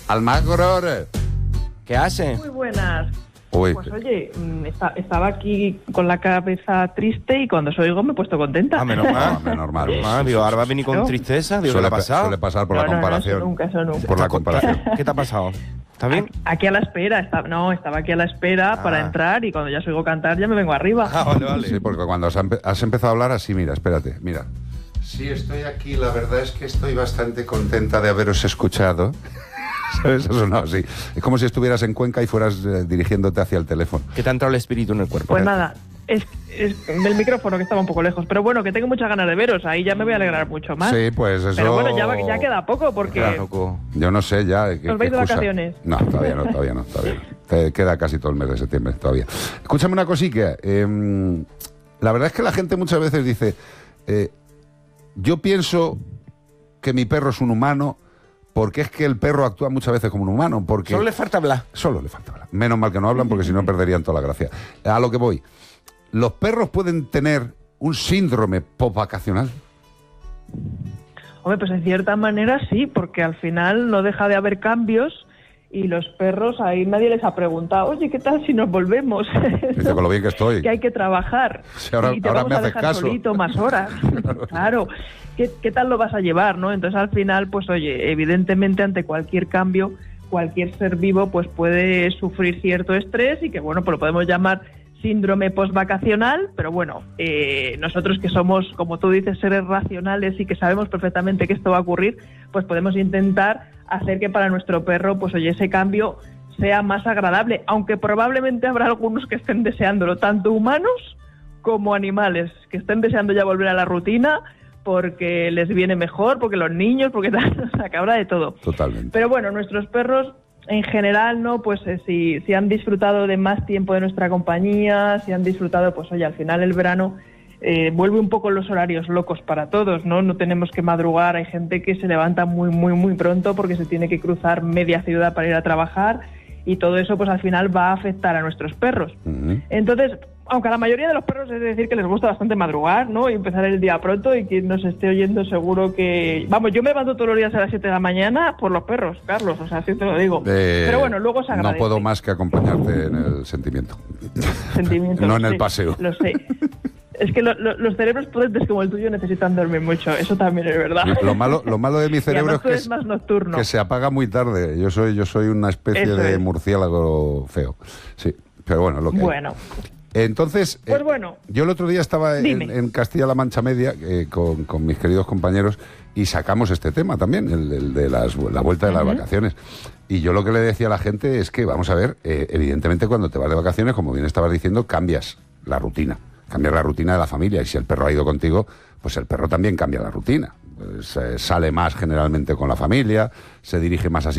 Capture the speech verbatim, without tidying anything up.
Almagro. ¿Qué hace? Muy buenas. Uy. Pues oye, está, estaba aquí con la cabeza triste y cuando os oigo me he puesto contenta. Ah, menos mal. No, normal. Ah, digo, ahora va a venir con No. tristeza. Digo, ¿qué Suele, le ha pa- pasado? suele pasar por No, la no, no, comparación. eso nunca, eso nunca. Por la comparación. ¿Qué te ha pasado? ¿Está bien? Aquí a la espera, está, no, estaba aquí a la espera Ah. para entrar y cuando ya os oigo cantar ya me vengo arriba. Ah, vale, vale. Sí, porque cuando has, empe- has empezado a hablar así, mira, espérate, mira. Sí, estoy aquí, la verdad es que estoy bastante contenta de haberos escuchado. ¿Sabes? Eso no, sí. Es como si estuvieras en Cuenca y fueras eh, dirigiéndote hacia el teléfono. ¿Qué te ha entrado el espíritu en el cuerpo? Pues nada, es, es del micrófono que estaba un poco lejos, pero bueno, que tengo muchas ganas de veros, ahí ya me voy a alegrar mucho más. Sí, pues eso... Pero bueno, ya, va- ya queda poco porque... Claro, loco. Yo no sé ya... ¿qué- ¿Os vais qué de excusa? vacaciones? No, todavía no, todavía no, todavía no. Te queda casi todo el mes de septiembre, todavía. Escúchame una cosica. eh, la verdad es que la gente muchas veces dice... eh, yo pienso que mi perro es un humano porque es que el perro actúa muchas veces como un humano. Porque Solo le falta hablar. Solo le falta hablar. Menos mal que no hablan porque si no perderían toda la gracia. A lo que voy. ¿Los perros pueden tener un síndrome postvacacional? Hombre, pues en cierta manera sí, porque al final no deja de haber cambios y los perros, ahí nadie les ha preguntado, oye, ¿qué tal si nos volvemos? Dice, con lo bien que estoy. Que hay que trabajar. Sí, ahora- y te ahora vamos me a haces dejar caso. solito más horas. Claro. ¿Qué, ¿Qué tal lo vas a llevar, no? Entonces al final, pues oye, evidentemente ante cualquier cambio, cualquier ser vivo pues puede sufrir cierto estrés y que bueno, pues lo podemos llamar síndrome postvacacional, pero bueno, eh, nosotros que somos, como tú dices, seres racionales y que sabemos perfectamente que esto va a ocurrir, pues podemos intentar hacer que para nuestro perro, pues oye, ese cambio sea más agradable, aunque probablemente habrá algunos que estén deseándolo, tanto humanos como animales, que estén deseando ya volver a la rutina porque les viene mejor, porque los niños, porque tal, o sea, que habrá de todo. Totalmente. Pero bueno, nuestros perros en general, ¿no? Pues eh, si, si han disfrutado de más tiempo de nuestra compañía, si han disfrutado, pues oye, al final el verano eh, vuelve un poco los horarios locos para todos, ¿no? No tenemos que madrugar, hay gente que se levanta muy, muy, muy pronto porque se tiene que cruzar media ciudad para ir a trabajar y todo eso pues al final va a afectar a nuestros perros. Uh-huh. Entonces, aunque a la mayoría de los perros es decir que les gusta bastante madrugar, ¿no? Y empezar el día pronto, y quien nos esté oyendo seguro que... Vamos, yo me levanto todos los días a las siete de la mañana por los perros, Carlos, o sea, así te lo digo. Eh, Pero bueno, luego se agradece. No puedo más que acompañarte en el sentimiento. Sentimiento, No en el sí, paseo. Lo sé. Es que lo, lo, los cerebros potentes como el tuyo necesitan dormir mucho, eso también es verdad. Lo malo, lo malo de mi Y cerebro además es tú que, eres es- más nocturno. que se apaga muy tarde. Yo soy, yo soy una especie Eso de es. murciélago feo. Sí, pero bueno, lo que hay. Bueno, Entonces, Pues eh, bueno. yo el otro día estaba en, Dime. en Castilla-La Mancha Media eh, con, con mis queridos compañeros y sacamos este tema también, el, el de las, la vuelta de las Ujú. vacaciones. Y yo lo que le decía a la gente es que, vamos a ver, eh, evidentemente cuando te vas de vacaciones, como bien estabas diciendo, cambias la rutina, cambias la rutina de la familia. Y si el perro ha ido contigo, pues el perro también cambia la rutina. Pues, eh, sale más generalmente con la familia, se dirige más a